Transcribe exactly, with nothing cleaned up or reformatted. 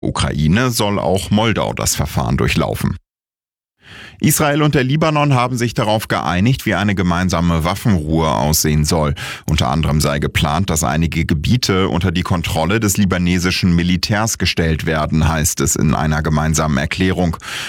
Ukraine soll auch Moldau das Verfahren durchlaufen. Israel und der Libanon haben sich darauf geeinigt, wie eine gemeinsame Waffenruhe aussehen soll. Unter anderem sei geplant, dass einige Gebiete unter die Kontrolle des libanesischen Militärs gestellt werden, heißt es in einer gemeinsamen Erklärung.